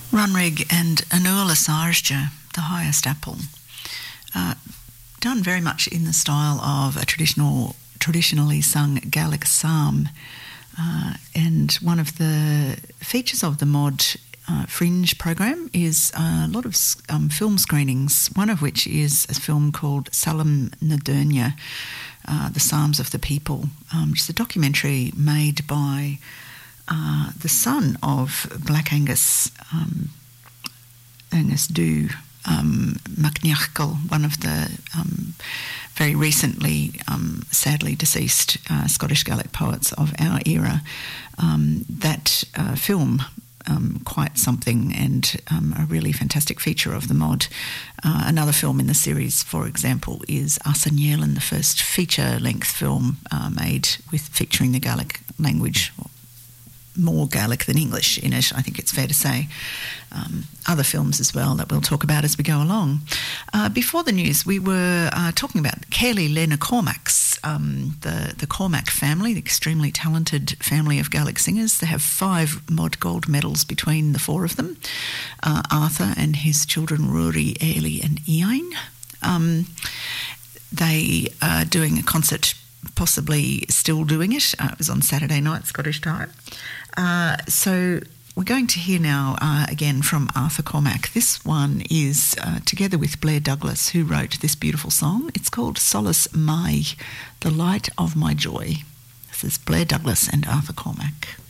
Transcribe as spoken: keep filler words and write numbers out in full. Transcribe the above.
Runrig and Anula Sarja, The Highest Apple, uh, done very much in the style of a traditional, traditionally sung Gaelic psalm. Uh, and one of the features of the Mod uh, Fringe program is a lot of um, film screenings, one of which is a film called Salam Nadurnia, uh, The Psalms of the People, um, which is a documentary made by uh, the son of Black Angus, um, Ernest Dhu um, MacNiachgal, one of the um, very recently, um, sadly deceased uh, Scottish Gaelic poets of our era. Um, that uh, film, um, quite something, and um, a really fantastic feature of the Mod. Uh, another film in the series, for example, is Arsenyelan, the first feature-length film uh, made with featuring the Gaelic language, more Gaelic than English in it, I think it's fair to say. Um, other films as well that we'll talk about as we go along. Uh, before the news, we were uh, talking about Caerleigh Lena Cormacs, um, the, the Cormac family, the extremely talented family of Gaelic singers. They have five Mod Gold medals between the four of them, uh, Arthur and his children Rory, Ailey and Ian. Um, they are doing a concert, possibly still doing it. Uh, it was on Saturday night, Scottish time. Uh, so we're going to hear now uh, again from Arthur Cormac. This one is uh, together with Blair Douglas, who wrote this beautiful song. It's called Solace Mai, The Light of My Joy. This is Blair Douglas and Arthur Cormac.